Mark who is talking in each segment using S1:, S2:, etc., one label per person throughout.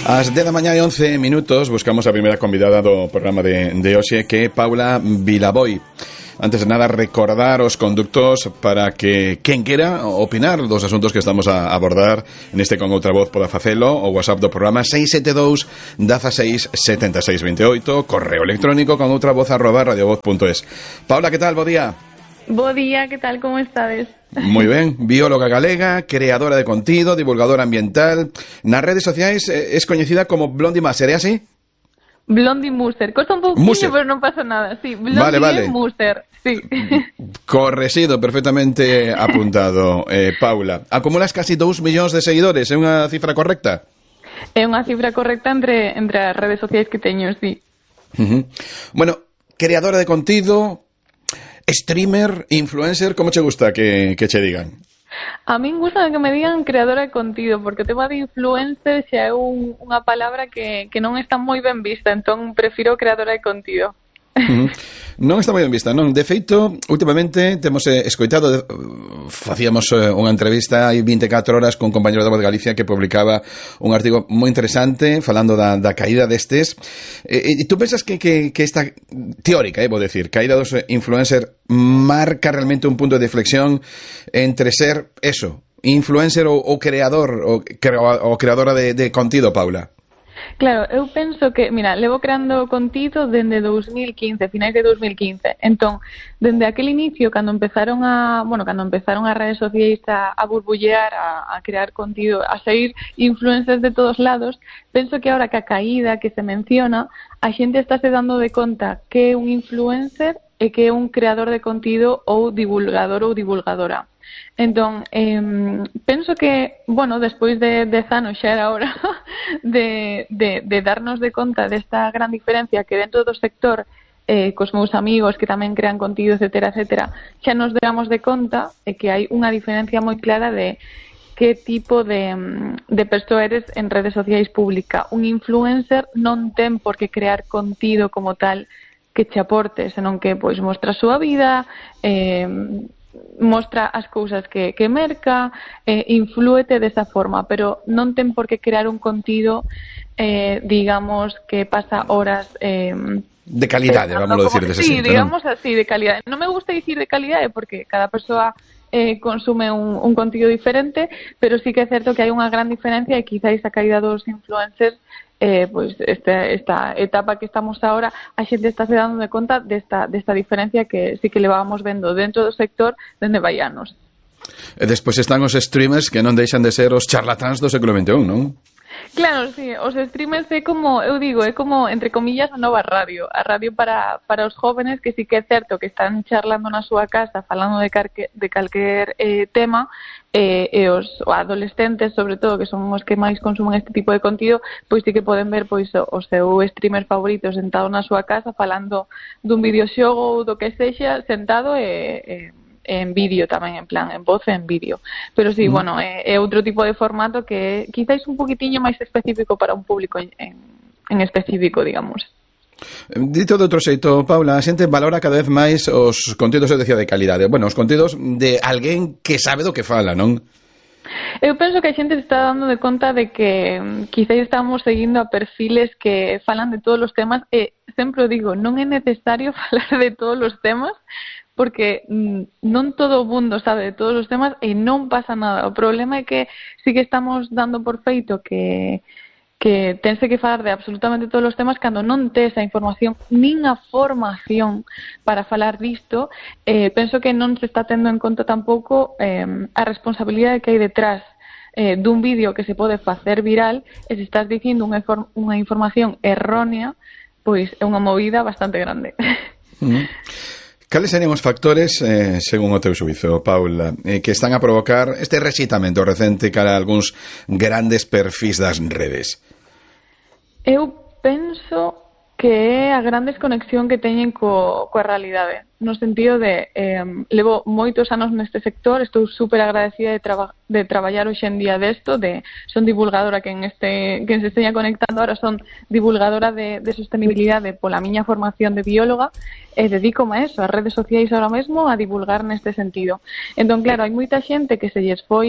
S1: Ás 10 da mañá e 11 minutos buscamos a primeira convidada do programa de hoxe, que é Paula Vilaboi. Antes de nada, recordar os conductos para que quen quera opinar dos asuntos que estamos a abordar neste Con Outra Voz poda facelo. O WhatsApp do programa 672 16 76 28, correo electrónico conoutravoz@radiovoz.es. Paula, que tal? Bo día.
S2: Bo día, que tal? Como estades?
S1: Moi ben, bióloga galega, creadora de contido, divulgadora ambiental. Nas redes sociais es coñecida como Blondie Maser, é así?
S2: Blondie Muser, costa un pouquinho, pero non pasa nada. Sí, Blondie Muser, sí.
S1: Corresido, perfectamente apuntado. Paula, acumulas casi 2 millóns de seguidores, é unha cifra correcta?
S2: É unha cifra correcta entre as redes sociais que teño, sí.
S1: Bueno, creadora de contido, streamer, influencer, como che gusta que che digan?
S2: A min gusta que me digan creadora de contido, porque o tema de influencer xa é unha palabra que non está moi ben vista, entón prefiro creadora de contido.
S1: Non está moi ben vista, non? De feito, últimamente temos escoitado, facíamos unha entrevista hai 24 horas con un compañero da Voz de Galicia que publicaba un artigo moi interesante falando da caída destes. E tú pensas que esta teórica, vou decir, caída dos influencer marca realmente un punto de inflexión entre ser eso, influencer ou creador ou creadora de contido, Paula?
S2: Claro, eu penso que, mira, levo creando contido dende 2015, finais de 2015. Entón, dende aquel inicio, cando empezaron as redes sociais a burbullear, a crear contido, a sair influencers de todos lados, penso que ahora que a caída que se menciona, a xente estáse dando de conta que é un influencer e que é un creador de contido ou divulgador ou divulgadora. Entón, penso que, bueno, despois de 10 anos xa era hora de darnos de conta desta gran diferencia que dentro do sector, cos meus amigos que tamén crean contido, etcétera, xa nos damos de conta que hai unha diferencia moi clara de que tipo de persoa eres en redes sociais pública. Un influencer non ten por que crear contido como tal que che aporte, senón que pois mostra a súa vida, mostra as cousas que merca, inflúete desa forma, pero non ten por que crear un contido, digamos, que pasa horas...
S1: de calidade, vamos a decir dese
S2: xeito. Sí, digamos
S1: ¿no?
S2: así, de calidade. Non me gusta dicir de calidade porque cada persoa consume un contido diferente, pero sí que é certo que hai unha gran diferencia e quizáis a caída dos influencers, pois esta etapa que estamos ahora, a xente está se dando de conta desta diferencia que sí que levábamos vendo dentro do sector dende vai anos.
S1: E despois están os streamers que non deixan de ser os charlatáns do século XXI, non?
S2: Claro, sí, os streamers é como, eu digo, é como, entre comillas, a nova radio. A radio para os jóvenes, que sí que é certo que están charlando na súa casa, falando de calquer tema, e os adolescentes, sobre todo, que son os que máis consumen este tipo de contido, pois sí que poden ver pois o seu streamer favorito sentado na súa casa falando dun videoxogo ou do que sexa, sentado en vídeo tamén, en plan, en voz e en vídeo. Pero sí, bueno, é outro tipo de formato que quizáis un poquitiño máis específico para un público en específico, digamos.
S1: Dito de outro xeito, Paula, a xente valora cada vez máis os contidos, eu decía, de calidade. Bueno, os contidos de alguén que sabe do que fala, non?
S2: Eu penso que a xente se está dando de conta de que quizás estamos seguindo a perfiles que falan de todos os temas e sempre o digo, non é necesario falar de todos os temas porque non todo o mundo sabe de todos os temas e non pasa nada. O problema é que sí que estamos dando por feito que tense que falar de absolutamente todos os temas cando non tes a información nin a formación para falar disto. Penso que non se está tendo en conta tampouco a responsabilidade que hai detrás dun vídeo que se pode facer viral e se estás dicindo unha información errónea, pois é unha movida bastante grande.
S1: Cales serían os factores, según o teu xuízo, Paula, que están a provocar este resitamento recente cara a algúns grandes perfis das redes?
S2: Eu penso que é a gran desconexión que teñen coa realidade, no sentido de levo moitos anos neste sector, estou super agradecida de traballar hoxe en día desto, son divulgadora quen se esteña conectando ahora, son divulgadora de sostenibilidade pola miña formación de bióloga e dedícome a eso, as redes sociais ahora mesmo a divulgar neste sentido. Entón, claro, hai moita xente que se lles foi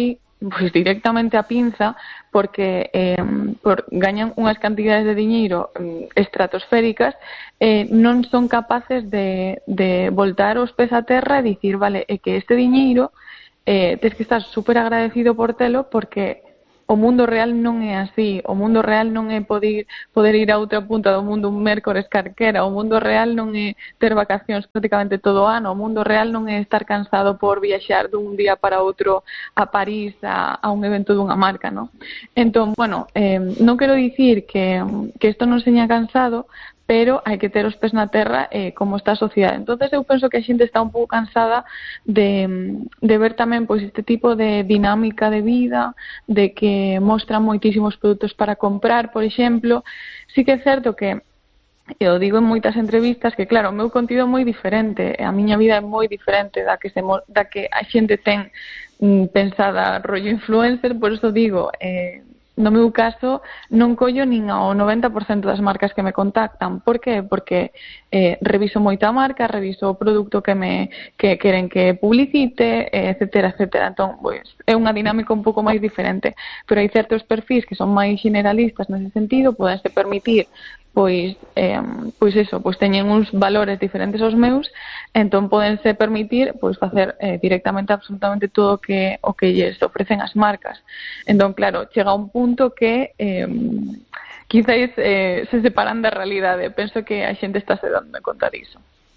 S2: pois directamente a pinza porque gañan unhas cantidades de diñeiro estratosféricas, non son capaces de voltar os pés a terra e dicir, vale, é que este diñeiro tens que estar super agradecido por telo, porque o mundo real non é así. O mundo real non é poder ir a outra punta do mundo un mércores carquera. O mundo real non é ter vacacións prácticamente todo o ano. O mundo real non é estar cansado por viaxar dun día para outro a París a un evento dunha marca, non? Entón, bueno, non quero dicir que isto non seña cansado, pero hai que ter os pés na terra como está a sociedade. Entonces eu penso que a xente está un pouco cansada de ver tamén pois este tipo de dinámica de vida, de que mostran moitísimos produtos para comprar, por exemplo. Sí que é certo que eu digo en moitas entrevistas que, claro, o meu contido é moi diferente, a miña vida é moi diferente da que a xente ten pensada rollo influencer, por eso digo, no meu caso non collo nin ao 90% das marcas que me contactan. Por que? Porque reviso moita marca, reviso o produto que queren que publicite, etcétera, etcétera. Entón, pois, é unha dinámica un pouco máis diferente, pero hai certos perfis que son máis generalistas nese sentido, podense permitir pois teñen uns valores diferentes aos meus, entón podense permitir pois facer directamente absolutamente todo o que lles ofrecen as marcas. Entón, claro, chega un punto que quizáis se separan da realidade. Penso que a xente está se dando de conta diso.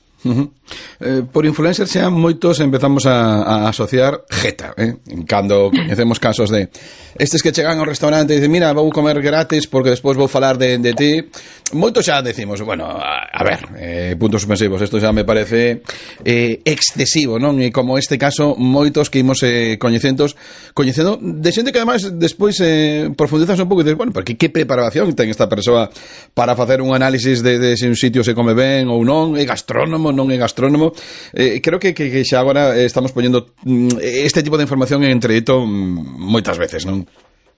S1: Por influencers xa moitos empezamos a asociar jeta, cando coñecemos casos de estes que chegan ao restaurante e dicen, mira, vou comer gratis porque despois vou falar de ti. Moitos xa decimos, bueno, a ver, puntos suspensivos, isto xa me parece excesivo, non? E como este caso, moitos que imos coñecendo de xente que ademais despois profundizas un pouco e dices, bueno, porque que preparación ten esta persoa para facer un análisis de se un sitio se come ben ou non, é gastrónomo, non é gastrónomo. Creo que xa agora estamos poñendo este tipo de información en entredito moitas veces, non?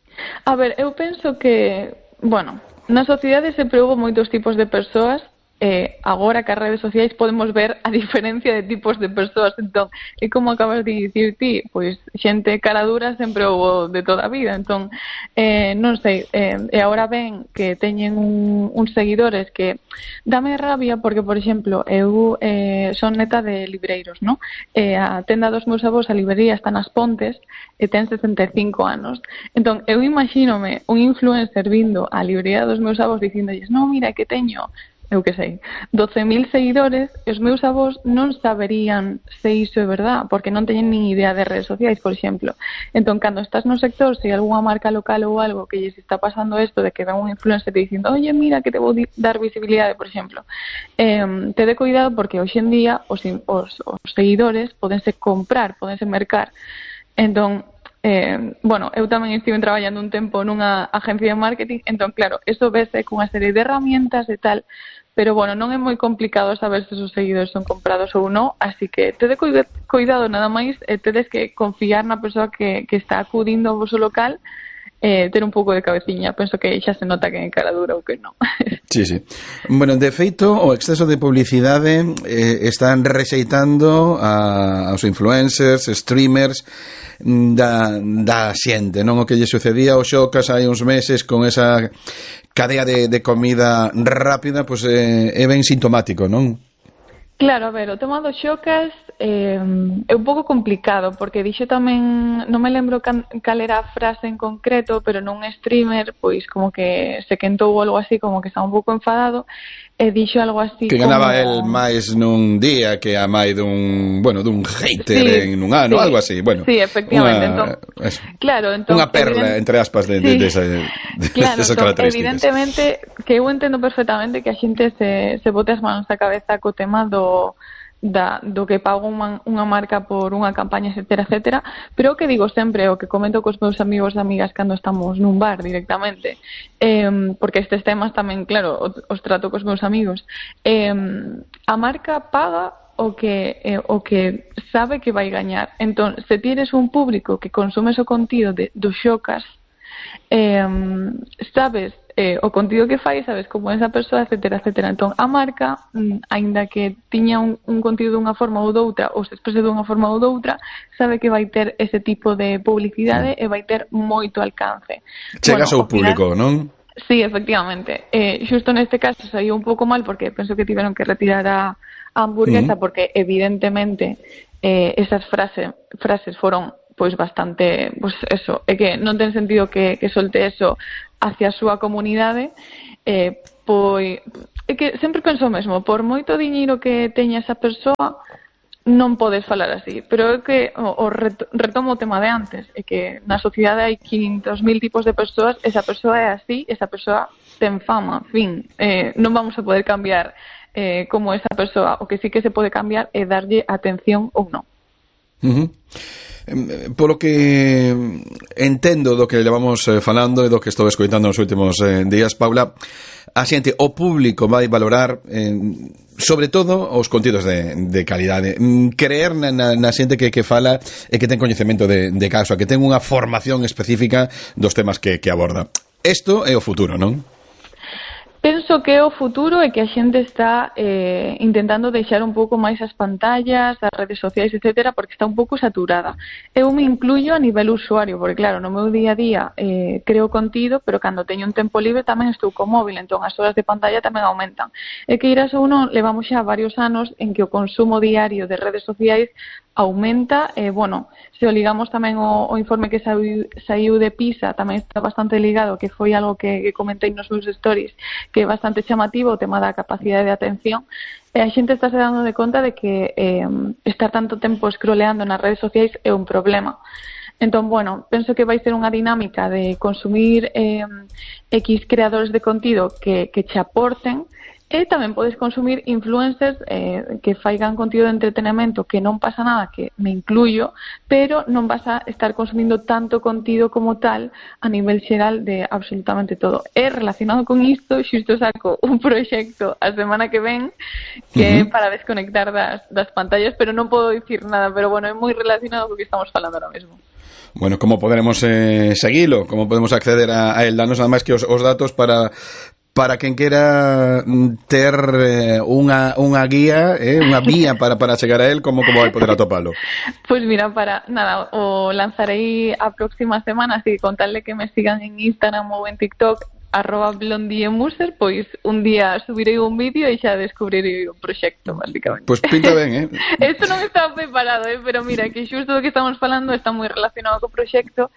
S2: A ver, eu penso que, bueno, na sociedade sempre houve moitos tipos de persoas. Agora que as redes sociais podemos ver a diferencia de tipos de persoas. Entón, é como acabas de dicir ti, pois xente cara dura sempre houve de toda a vida. Entón, non sei, e agora ven que teñen uns seguidores que dame rabia porque, por exemplo, eu son neta de libreiros, non? A tenda dos meus avós, a librería, está nas Pontes e ten 65 anos. Entón, eu imagínome un influencer vindo á librería dos meus avós dicindolles, non, mira que teño, eu que sei, 12.000 seguidores, e os meus avós non saberían se iso é verdad, porque non teñen nin idea de redes sociais, por exemplo. Entón, cando estás no sector, se hai algunha marca local ou algo que lles está pasando isto de que ven un influencer dicindo, oye, mira, que te vou dar visibilidade, por exemplo, tede cuidado porque hoxe en día os seguidores podense comprar, podense mercar. Entón, bueno, eu tamén estive traballando un tempo nunha agencia de marketing, entón, claro, eso vese cunha serie de herramientas e tal, pero, bueno, non é moi complicado saber se os seguidores son comprados ou non, así que tede cuidado nada máis, tedes que confiar na persoa que está acudindo ao vosso local, ter un pouco de cabeciña. Penso que xa se nota que é cara dura ou que non.
S1: Sí, sí. Bueno, de feito, o exceso de publicidade están rexeitando aos influencers, streamers da xente, non? O que lle sucedía aos Xocas hai uns meses con esa cadea de comida rápida, pois é ben sintomático, non?
S2: Claro, a ver, o tema dos Xocas é un pouco complicado, porque dixo tamén, non me lembro cal era a frase en concreto, pero nun streamer, pois como que se quentou ou algo así, como que estaba un pouco enfadado, e dixo algo así
S1: que ganaba el máis nun día que a máis dun hater en un ano, algo así, bueno.
S2: Sí, efectivamente, claro,
S1: unha perla, entre aspas, de esas características.
S2: Evidentemente, que eu entendo perfectamente que a xente se bote as manos á cabeza co tema do que pago unha marca por unha campaña, etcétera, etcétera, pero o que digo sempre, o que comento cos meus amigos e amigas cando estamos nun bar directamente, porque estes temas tamén, claro, os trato cos meus amigos, a marca paga o que sabe que vai gañar. Entón, se tienes un público que consume o contido dos Xocas, sabes o contido que fai, sabes como esa persoa, etcétera, etcétera. Entón, a marca, aínda que tiña un contido dunha forma ou doutra, ou se exprese dunha forma ou doutra, sabe que vai ter ese tipo de publicidade e vai ter moito alcance.
S1: Chegas ao público, non?
S2: Sí, efectivamente. Xusto neste caso saiu un pouco mal porque penso que tiveron que retirar a hamburguesa porque evidentemente esas frases foron pois bastante, pois eso, é que non ten sentido que solte eso hacia a súa comunidade, pois é que sempre penso o mesmo, por moito diñeiro que teña esa persoa non podes falar así, pero é que retomo o tema de antes, é que na sociedade hai 500.000 tipos de persoas, esa persoa é así, esa persoa ten fama, fin, non vamos a poder cambiar como esa persoa, o que sí que se pode cambiar é darlle atención ou non.
S1: Polo que entendo do que levamos falando e do que estou escoitando nos últimos días, Paula, a xente, o público vai valorar sobre todo os contidos de calidade, creer na xente que fala e que ten coñecemento de causa, que ten unha formación específica dos temas que aborda. Isto é o futuro, non?
S2: Penso que o futuro é que a xente está intentando deixar un pouco máis as pantallas, as redes sociais, etcétera, porque está un pouco saturada. Eu me incluyo a nivel usuario, porque claro, no meu día a día creo contido, pero cando teño un tempo libre tamén estou co móvil, entón as horas de pantalla tamén aumentan. E que iras ou non, levamos xa varios anos en que o consumo diario de redes sociais aumenta, bueno, se o ligamos tamén o informe que saiu de PISA, tamén está bastante ligado, que foi algo que comentei nos meus stories, que é bastante chamativo o tema da capacidade de atención, e a xente está se dando de conta de que estar tanto tempo scrolleando nas redes sociais é un problema. Entón, bueno, penso que vai ser unha dinámica de consumir X creadores de contido que che aporten. E tamén podes consumir influencers que faigan contido de entretenimento, que non pasa nada, que me incluyo, pero non vas a estar consumindo tanto contido como tal a nivel xeral de absolutamente todo. E relacionado con isto, xusto saco un proxecto a semana que ven que é para desconectar das pantallas, pero non podo dicir nada, pero bueno, é moi relacionado co que estamos falando ahora mesmo.
S1: Bueno, como poderemos seguilo? Como podemos acceder a él? Danos nada máis que os datos para quen quera ter unha guía, unha vía para chegar a él, como vai poder atopalo?
S2: Pois mira, o lanzarei a próxima semana, así que contarle que me sigan en Instagram ou en TikTok, @blondiemuser, pois un día subirei un vídeo e xa descubrirei o proxecto, basicamente.
S1: Pois pinta ben,
S2: Esto non estaba preparado, pero mira, que xusto do que estamos falando está moi relacionado co proxecto,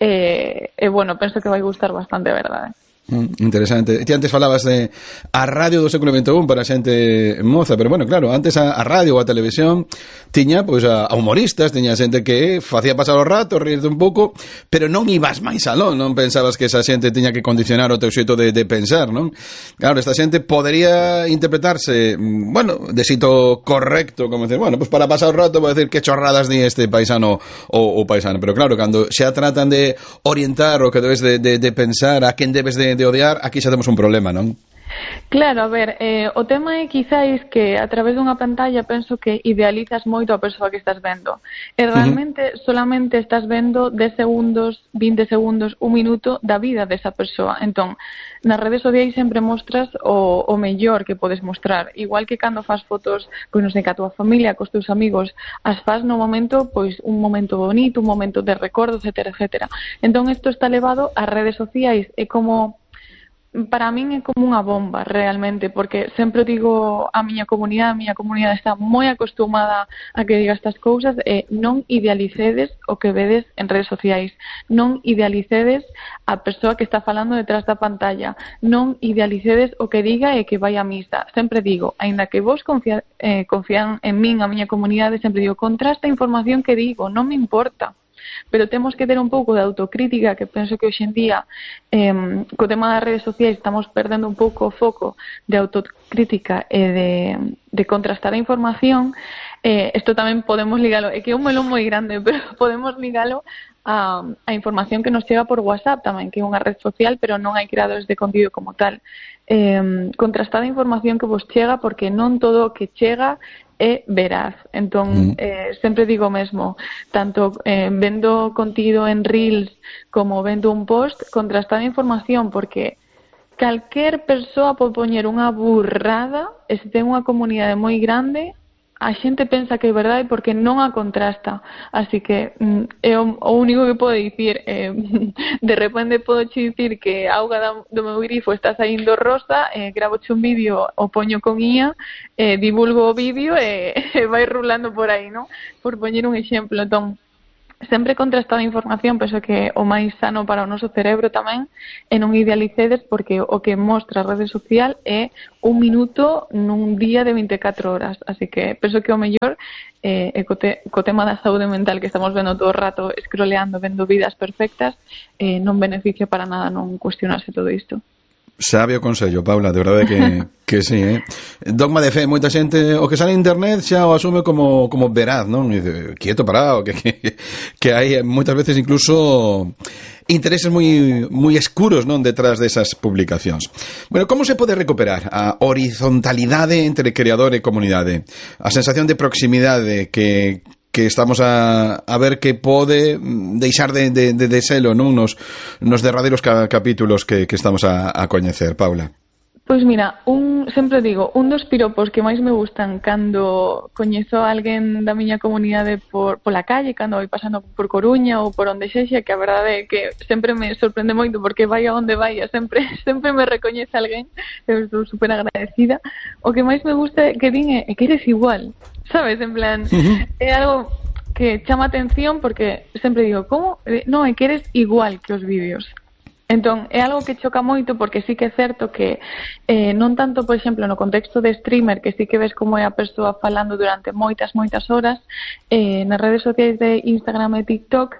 S2: e bueno, penso que vai gustar bastante, a verdade.
S1: Interesante. Ti antes falabas de a radio do século XXI para a xente moza, pero bueno, claro, antes a radio ou a televisión tiña pois a humoristas, tiña xente que facía pasar o rato, rirte un pouco, pero non ibas máis aló, non pensabas que esa xente tiña que condicionar o teu xeito de pensar, non? Claro, esta xente podería interpretarse, bueno, de xeito correcto, como decir, bueno, pues para pasar o rato vou decir que chorradas di este paisano ou paisano, pero claro, cando xa tratan de orientar o que debes de pensar, a quen debes de odiar, aquí xa temos un problema, non?
S2: Claro, a ver, o tema é quizáis que a través dunha pantalla penso que idealizas moito a persoa que estás vendo e realmente solamente estás vendo 10 segundos, 20 segundos, un minuto da vida desa persoa. Entón, nas redes sociais sempre mostras o mellor que podes mostrar, igual que cando faz fotos, pois non sei, ca tua familia, cos teus amigos, as faz no momento, pois un momento bonito, un momento de recordo, etcétera, etcétera. Entón, isto está levado ás redes sociais, é como para min é como unha bomba realmente, porque sempre digo a miña comunidade está moi acostumada a que diga estas cousas, e non idealicedes o que vedes en redes sociais, non idealicedes a persoa que está falando detrás da pantalla, non idealicedes o que diga e que vai a misa. Sempre digo, aínda que vos confían en min, a miña comunidade, sempre digo, contrasta a información que digo, non me importa. Pero temos que ter un pouco de autocrítica, que penso que hoxe en día co tema das redes sociais estamos perdendo un pouco o foco de autocrítica e de contrastar a información. Isto tamén podemos ligalo, é que é un melón moi grande, pero podemos ligalo a información que nos chega por WhatsApp tamén, que é unha red social, pero non hai creadores de contido como tal. Contrastar a información que vos chega, porque non todo o que chega é veraz. Entón, sempre digo o mesmo, tanto vendo contido en Reels como vendo un post, contrastar a información, porque calquer persoa pode poñer unha burrada e se ten unha comunidade moi grande a xente pensa que é verdade porque non a contrasta, así que é o único que podo dicir. De repente podo dicir que a auga do meu grifo está saindo rosa, gravoche un vídeo, o poño con IA, divulgo o vídeo e vai rulando por aí, non? Por poñer un exemplo. Entón, sempre contrastada a información, penso que o máis sano para o noso cerebro tamén, e non idealicedes, porque o que mostra a rede social é un minuto nun día de 24 horas, así que penso que o mellor co tema da saúde mental que estamos vendo todo o rato, scrolleando, vendo vidas perfectas, non beneficia para nada non cuestionarse todo isto.
S1: Sabio consello, Paula, de verdade que sí, Dogma de fe, moita xente o que sale en internet xa o asume como veraz, non? E dice, quieto, parado, que hai moitas veces incluso intereses moi escuros, non, detrás desas publicacións. Bueno, como se pode recuperar a horizontalidade entre creador e comunidade? A sensación de proximidade que estamos a ver que pode deixar de selo, non, nos derradeiros capítulos que estamos a coñecer, Paula.
S2: Pois mira, sempre digo, un dos piropos que máis me gustan cando coñezo a alguén da miña comunidade pola calle, cando vai pasando por Coruña ou por onde sexa, que a verdade é que sempre me sorprende moito porque vai a onde vai, sempre me recoñece alguén, eu estou super agradecida. O que máis me gusta que din é que eres igual, sabes, en plan, é algo que chama atención porque sempre digo, como? Non, é que eres igual que os vídeos. Entón, é algo que choca moito porque sí que é certo que non tanto, por exemplo, no contexto de streamer, que sí que ves como é a persoa falando durante moitas horas, nas redes sociais de Instagram e TikTok,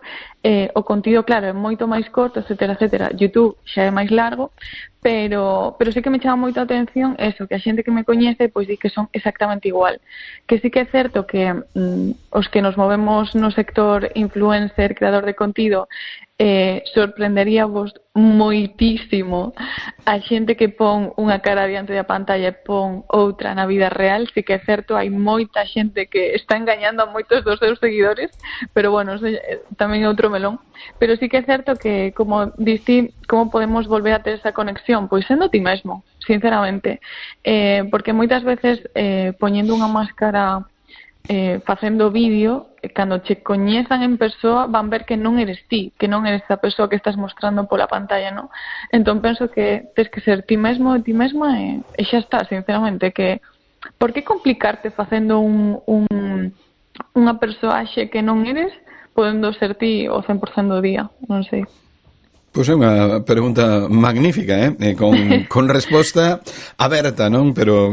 S2: o contido, claro, é moito máis corto, etcétera. YouTube xa é máis largo, pero sí que me chama moito a atención eso, que a xente que me coñece pois di que son exactamente igual. Que sí que é certo que os que nos movemos no sector influencer, creador de contido, sorprenderíavos moitísimo a xente que pon unha cara diante da pantalla e pon outra na vida real. Sí que é certo, hai moita xente que está engañando a moitos dos seus seguidores, pero bueno, tamén é outro melón. Pero sí que é certo que, como diste, como podemos volver a ter esa conexión? Pois sendo ti mesmo, sinceramente, porque moitas veces poñendo unha máscara, facendo vídeo, cando che coñezan en persoa van ver que non eres ti, que non eres a persoa que estás mostrando pola pantalla, non? Entón penso que tens que ser ti mesmo e ti mesma e xa está, sinceramente, que por que complicarte facendo unha persoaxe que non eres, podendo ser ti o 100% do día, non sei.
S1: Pois é unha pregunta magnífica, con resposta aberta, non? Pero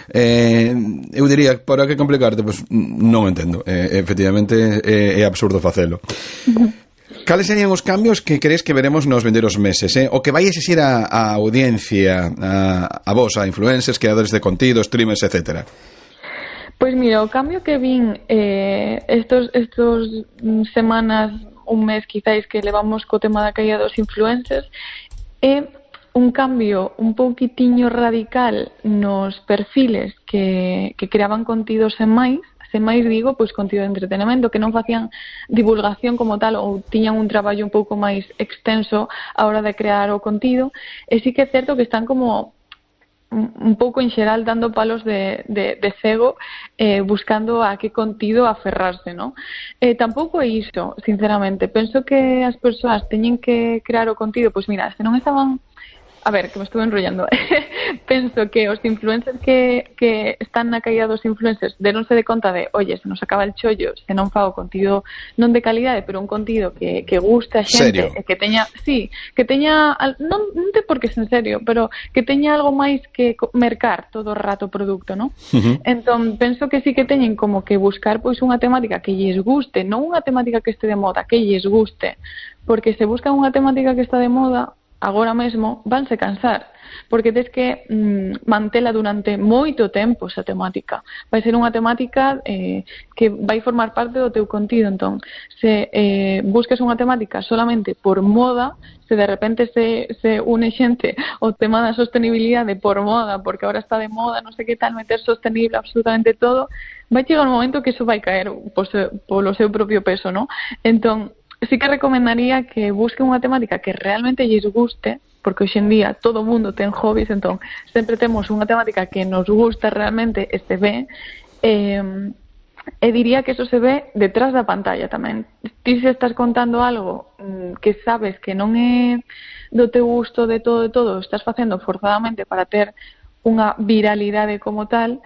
S1: eu diría, para que complicarte? Pois non entendo. Efectivamente, é absurdo facelo. Cales serían os cambios que crees que veremos nos vindeiros meses? O que vai exixir a audiencia, a vos, a influencers, creadores de contido, streamers, etcétera?
S2: Pois mira, o cambio que vin estos semanas, un mes quizáis que levamos co tema da caída dos influencers, é un cambio un pouquitiño radical nos perfiles que creaban contidos sen máis digo, pois contido de entretenimento, que non facían divulgación como tal ou tiñan un traballo un pouco máis extenso a hora de crear o contido, e sí que é certo que están como un pouco en xeral dando palos de cego, buscando a que contido aferrarse, non? Tampouco é iso, sinceramente. Penso que as persoas teñen que crear o contido, pois mira, se non estaban... A ver, que me estuve enrollando. Penso que os influencers que están na caída dos influencers deronse de conta de, oye, se nos acaba el chollo, se non fago contido non de calidade, pero un contido que guste a xente, e que teña, sí, que teña, non te porque es en serio, pero que teña algo máis que mercar todo o rato o produto, non? Entón, penso que sí que teñen como que buscar pois unha temática que lles guste, non unha temática que este de moda, que lles guste, porque se buscan unha temática que está de moda, agora mesmo vanse cansar, porque tens que mantela durante moito tempo esa temática. Vai ser unha temática que vai formar parte do teu contido. Entón, se busques unha temática solamente por moda, se de repente se une xente o tema da sostenibilidade por moda, porque agora está de moda, non sei que tal, meter sostenible absolutamente todo, vai chegar un momento que iso vai caer polo seu propio peso, non? Entón, sí que recomendaría que busquen unha temática que realmente lles guste, porque hoxe en día todo o mundo ten hobbies, entón sempre temos unha temática que nos gusta realmente e se ve, e diría que eso se ve detrás da pantalla tamén. Ti se estás contando algo que sabes que non é do teu gusto de todo, estás facendo forzadamente para ter unha viralidade como tal,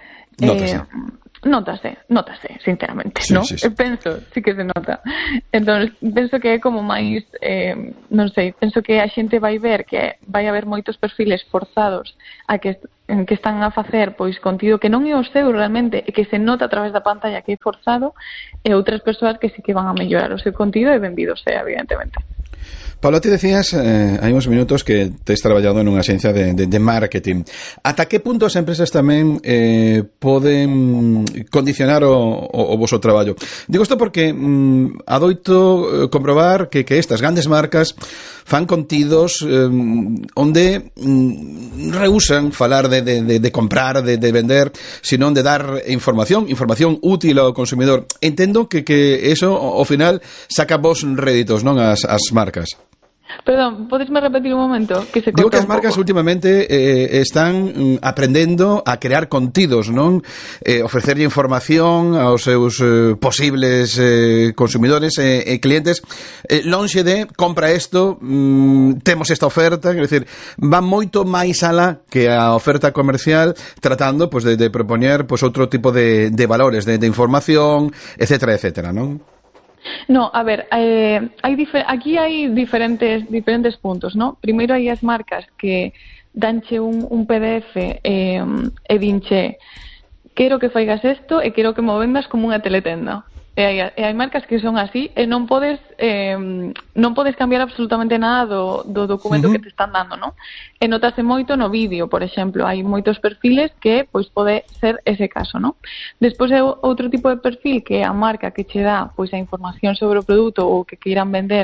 S2: Nótase, sinceramente,
S1: sí,
S2: ¿no?
S1: Sí, sí.
S2: Penso, sí que se nota. Entón, penso que é como máis, non sei, penso que a xente vai ver que vai haber moitos perfiles forzados en que están a facer pois contido que non é o seu realmente e que se nota a través da pantalla que é forzado, e outras persoas que sí que van a mellorar o seu contido e benvido sea, evidentemente.
S1: Paula, te decías hai uns minutos que tes traballado nunha axencia de marketing. Ata que punto as empresas tamén poden condicionar o voso traballo? Digo isto porque adoito comprobar que estas grandes marcas fan contidos onde rehusan falar de comprar, de vender, senón de dar información útil ao consumidor. Entendo que eso, ao final, saca vos réditos, non, as marcas.
S2: Perdón, podesme repetir un momento? Que se
S1: Digo que as marcas últimamente están aprendendo a crear contidos, non? Ofrecerlle información aos seus posibles consumidores e clientes, lonxe de compra isto, temos esta oferta, quer dizer, va moito máis alá que a oferta comercial, tratando pues, de propoñer pues, outro tipo de valores, de información, etcétera, etcétera, non?
S2: No, a ver, aquí hai diferentes puntos, ¿no? Primeiro hai as marcas que danche un PDF e dinche quero que faigas isto e quero que mo vendas como unha teletenda. E hai marcas que son así e non podes cambiar absolutamente nada do documento que te están dando, ¿no? E notase moito no vídeo, por exemplo, hai moitos perfiles que pois pode ser ese caso, ¿no? Despois hai outro tipo de perfil que é a marca que che dá pois a información sobre o produto ou que queiran vender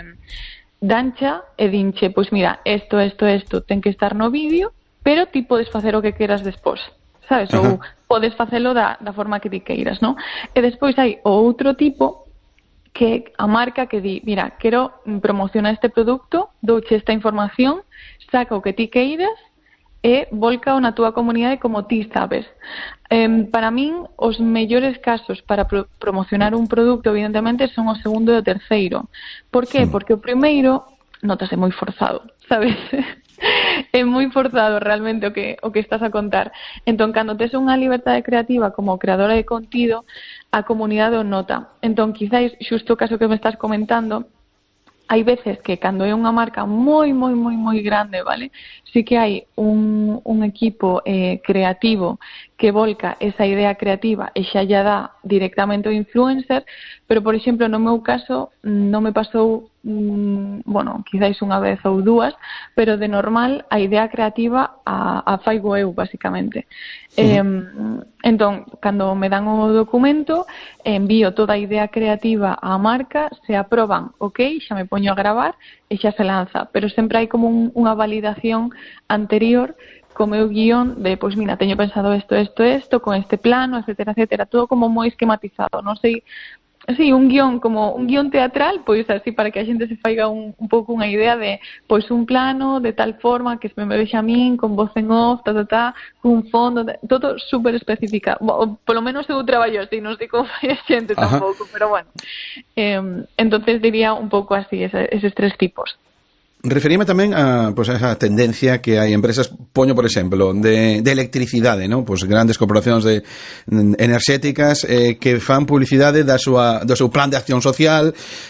S2: dancha e dinche, pois mira, isto ten que estar no vídeo, pero ti podes facer o que queras despois, sabes? Ou podes facelo da forma que ti queiras, non? E despois hai outro tipo que a marca que di, mira, quero promocionar este produto, douche esta información, saca o que ti queiras e volca na túa comunidade como ti sabes. Para min, os mellores casos para promocionar un produto, evidentemente, son o segundo e o terceiro. Por qué? Porque o primeiro notase moi forzado, sabes? É moi forzado realmente o que estás a contar. Entón, cando tes unha liberdade creativa como creadora de contido, a comunidade o nota. Entón, quizáis, xusto o caso que me estás comentando, hai veces que cando é unha marca moi grande, vale? Sí que hai un equipo creativo que volca esa idea creativa e xa lla dá directamente ao influencer, pero, por exemplo, no meu caso non me pasou, quizáis unha vez ou dúas, pero de normal a idea creativa a faigo eu, basicamente. Entón, cando me dan o documento, envío toda a idea creativa á marca, se aproban, ok, xa me poño a gravar e xa se lanza, pero sempre hai como unha validación anterior co meu guión de, pois mira, teño pensado isto, con este plano, etcétera, todo como moi esquematizado, non sei, sí, un guión como un guión teatral, pois así para que a xente se faiga un pouco unha idea de, pois un plano de tal forma que se me vexa a min con voz en off, cun fondo, todo super especificado. Polo menos eu traballo así, non sei como fai a xente tampouco, pero bueno. Entonces diría un pouco así, eses tres tipos.
S1: Referíme tamén a esa tendencia que hai empresas, poño por exemplo, de electricidade, ¿no? Pues grandes corporacións enerxéticas que fan publicidade do seu plan de acción social,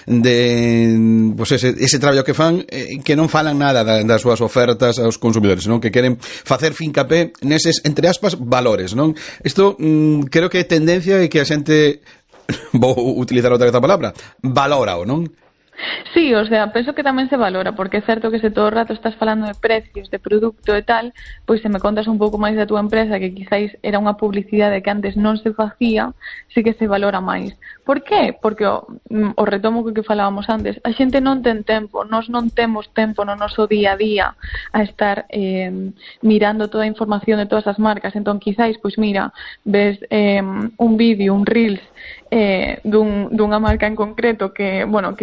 S1: ese traballo que fan, que non falan nada das súas ofertas aos consumidores, non? Que queren facer fincapé neses, entre aspas, valores, non? Isto creo que é tendencia e que a xente, vou utilizar outra vez a palabra, valora, non?
S2: Sí, o sea, penso que tamén se valora, porque é certo que se todo o rato estás falando de precios, de produto e tal, pois se me contas un pouco máis da túa empresa, que quizáis era unha publicidade que antes non se facía, sí que se valora máis. Por qué? Porque o retomo que falábamos antes, a xente non ten tempo, nós non temos tempo no noso día a día a estar mirando toda a información de todas as marcas, entón quizáis, pois mira, ves un vídeo, un Reels dunha marca en concreto que o influencer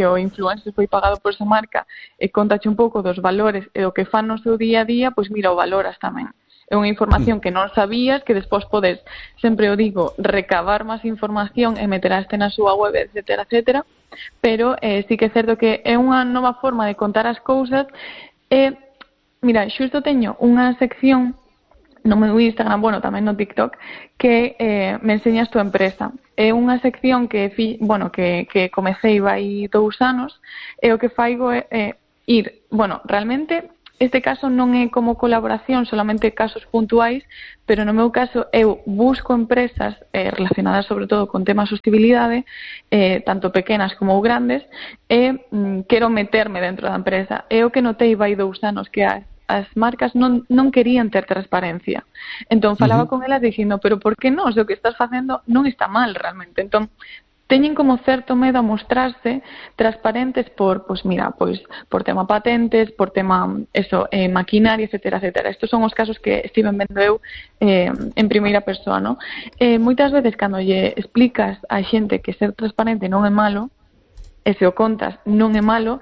S2: influencer foi pagado por esa marca e contache un pouco dos valores e o que fan no seu día a día, pois mira, o valoras tamén. É unha información que non sabías, que despois podes, sempre o digo, recabar máis información e meteraste na súa web, etcétera, etcétera, pero sí que é certo que é unha nova forma de contar as cousas e, mira, xusto teño unha sección no meu Instagram, bueno, tamén no TikTok, que me enseñas tu empresa. É unha sección que comecei vai 2 anos, e o que faigo é ir, bueno, realmente este caso non é como colaboración, solamente casos puntuais, pero no meu caso eu busco empresas relacionadas sobre todo con temas de sostenibilidade, tanto pequenas como grandes, e quero meterme dentro da empresa. É o que notei vai 2 anos, que as marcas non querían ter transparencia. Entón falaba con elas dicindo, pero por que non? Se o que estás facendo non está mal realmente. Entón teñen como certo medo a mostrarse transparentes por tema patentes, por tema maquinaria, etcétera, etcétera. Estos son os casos que estiven vendo eu en primeira persoa, non? Moitas veces cando lle explicas a xente que ser transparente non é malo, e se o contas non é malo,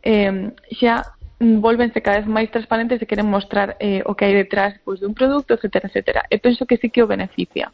S2: xa volvense cada vez máis transparentes e queren mostrar o que hai detrás pois, dun produto, etcétera, etcétera. E penso que sí que o beneficia.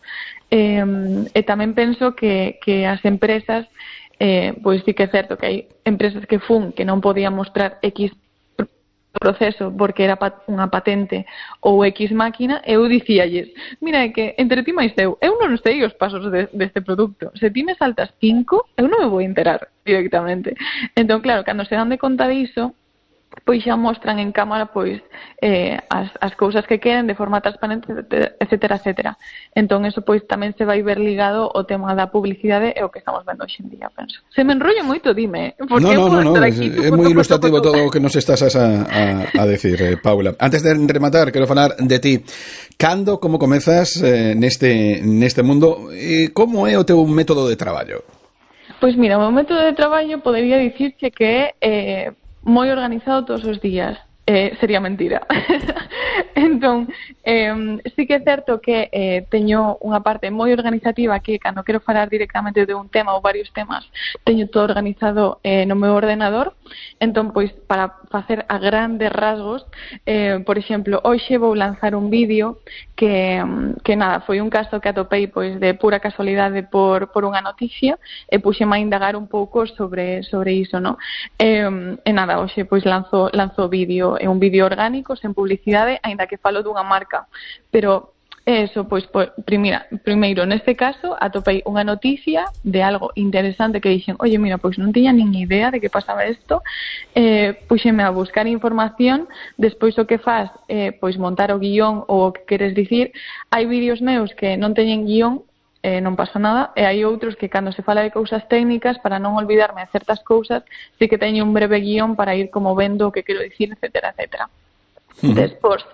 S2: E tamén penso que as empresas, pois sí que é certo que hai empresas que non podían mostrar X proceso porque era unha patente ou X máquina, eu dicíalles, mira, é que entre ti máis eu non sei os pasos deste produto. Se ti me saltas 5, eu non me vou enterar directamente. Entón, claro, cando se dan de conta diso, pois xa mostran en cámara pois as cousas que queren de forma transparente, etcétera, etcétera. Entón, eso pois tamén se vai ver ligado ao tema da publicidade e o que estamos vendo hoxe en día, penso. Se me enrollo moito, dime.
S1: No, é moi ilustrativo todo o que nos estás a decir, Paula. Antes de rematar, quero falar de ti. Cando, como comezas neste mundo, como é o teu método de traballo?
S2: Pois mira, o meu método de traballo podería dicirche que é moi organizado todos os días. Sería mentira. Entón, sí que é certo que teño unha parte moi organizativa que cando quero falar directamente de un tema ou varios temas teño todo organizado no meu ordenador. Entón, pois, para facer a grandes rasgos, por exemplo, hoxe vou lanzar un vídeo que nada, foi un caso que atopei pois de pura casualidade por unha noticia e puxeme a indagar un pouco sobre iso, no? E nada, hoxe pois lanzo vídeo, é un vídeo orgánico, sen publicidade, aínda que falo dunha marca, pero eso, pois, primeiro, neste caso, atopei unha noticia de algo interesante que dixen, oye, mira, pois non tiña nin idea de que pasaba isto, puxeme a buscar información, despois o que faz, pois montar o guión ou o que queres dicir. Hai vídeos meus que non teñen guión, non pasa nada, e hai outros que cando se fala de cousas técnicas, para non olvidarme de certas cousas, sí que teño un breve guión para ir como vendo o que quero dicir, etcétera, etcétera. Despois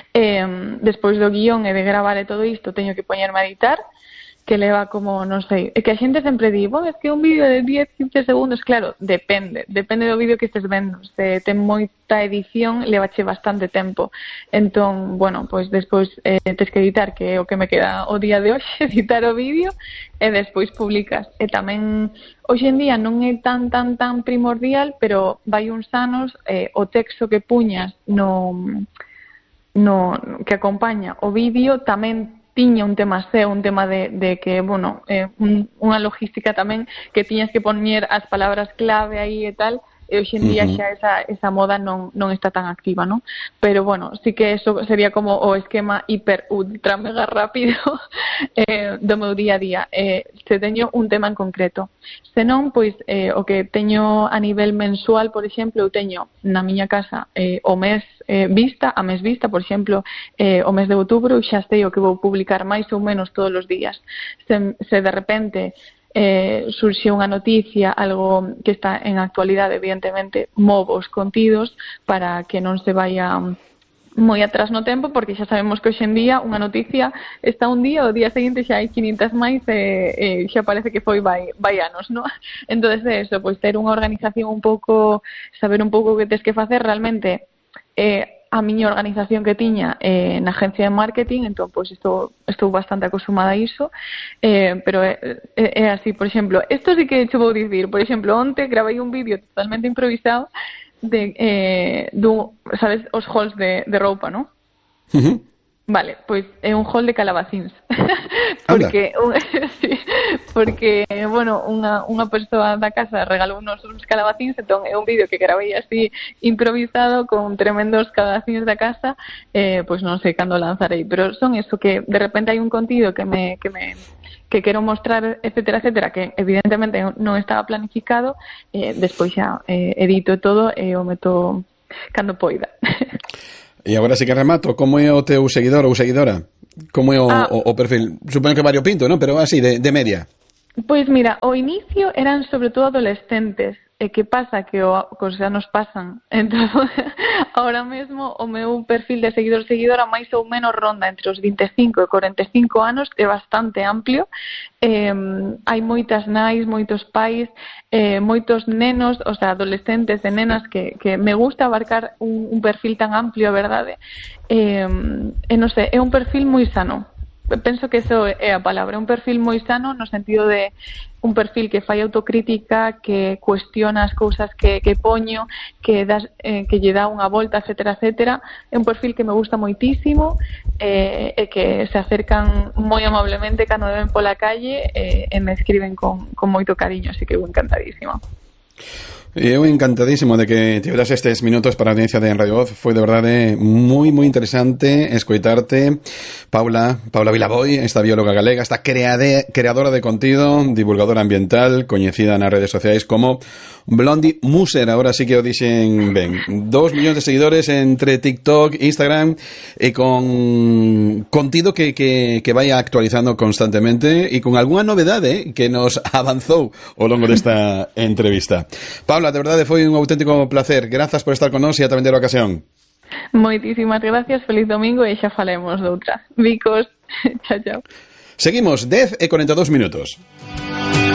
S2: do guión e de gravar e todo isto, teño que poñerme a editar, que leva como, non sei, é que a xente sempre di, bueno, é que un vídeo de 10-15 segundos, claro, depende do vídeo que estes vendo. Se ten moita edición, levache bastante tempo. Entón, bueno, pois despois tes que editar, que é o que me queda o día de hoxe, editar o vídeo, e despois publicas. E tamén, hoxe en día non é tan primordial, pero vai uns anos, o texto que puñas que acompaña o vídeo tamén tiña un tema un tema de que, bueno, unha logística tamén que tiñas que poñer as palabras clave aí e tal, e hoxe en día xa esa moda non está tan activa, non? Pero, bueno, sí que eso sería como o esquema hiper ultra mega rápido do meu día a día. Se teño un tema en concreto. Se non, pois, o que teño a nivel mensual, por exemplo, eu teño na miña casa o mes vista, por exemplo, o mes de outubro, xa sei o que vou publicar máis ou menos todos os días. Se de repente surxe unha noticia, algo que está en actualidade, evidentemente movo os contidos para que non se vaya moi atrás no tempo, porque xa sabemos que hoxe en día unha noticia está un día, o día seguinte xa hai 500 máis e xa parece que foi vai anos, non? Entón, eso, pois ter unha organización un pouco, saber un pouco o que tens que facer realmente. a miña organización que tiña na agencia de marketing, entón, pois, estou bastante acostumada a iso, pero é así, por exemplo, isto sí que che vou dicir, por exemplo, onte gravei un vídeo totalmente improvisado sabes, os halls de roupa, non? Vale, pois é un hall de calabacíns. porque, bueno, unha persoa da casa regalou uns calabacíns, entón é un vídeo que gravei así improvisado con tremendos calabacíns da casa, pois non sei cando lanzarei, pero son eso, que de repente hai un contido que quero mostrar, etcétera, etcétera, que evidentemente non estaba planificado, despois xa edito todo e o meto cando poida.
S1: E agora sí que remato, como é o teu seguidor ou seguidora? Como é o perfil? Supoño que variopinto, non? Pero así, de media.
S2: Pois mira, ao inicio eran sobre todo adolescentes, e que pasa que os anos pasan, entón ahora mesmo o meu perfil de seguidora máis ou menos ronda entre os 25 e 45 anos, é bastante amplio, hai moitas nais, moitos pais, moitos nenos, o sea, adolescentes e nenas que me gusta abarcar un perfil tan amplio, a verdade, e non sei, é un perfil moi sano. Penso que eso é a palabra, un perfil moi sano no sentido de un perfil que fai autocrítica, que cuestiona as cousas que poño, que lle dá unha volta, etcétera, etcétera. É un perfil que me gusta moitísimo, e que se acercan moi amablemente cando me ven pola calle e me escriben con moito cariño, así que eu encantadísima.
S1: Eu encantadísimo de que tiveras estes minutos para a audiencia de En Radio Voz. Foi de verdade moi interesante escoitarte. Paula Vilaboy, esta bióloga galega, esta creadora de contido, divulgadora ambiental, coñecida nas redes sociais como Blondie Muser. Ahora sí que o dixen ben. 2 millóns de seguidores entre TikTok, Instagram, e con contido que vai actualizando constantemente e con algunha novedade que nos avanzou ao longo desta entrevista. Paula, de verdade foi un auténtico placer. Grazas por estar con nós e ata vender a ocasión.
S2: Moitísimas gracias, feliz domingo e xa falemos doutra. Bicos, chao.
S1: Seguimos, 10:42 minutos.